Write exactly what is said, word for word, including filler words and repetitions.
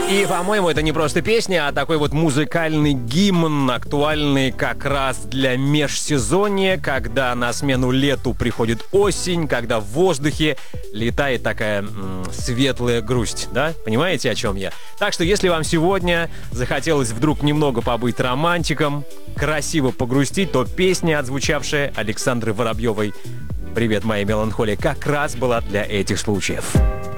И, по-моему, это не просто песня, а такой вот музыкальный гимн, актуальный как раз для межсезонья, когда на смену лету приходит осень, когда в воздухе летает такая м- светлая грусть, да? Понимаете, о чем я? Так что, если вам сегодня захотелось вдруг немного побыть романтиком, красиво погрустить, то песня, отзвучавшая Александры Воробьевой «Привет, моя меланхолия», как раз была для этих случаев.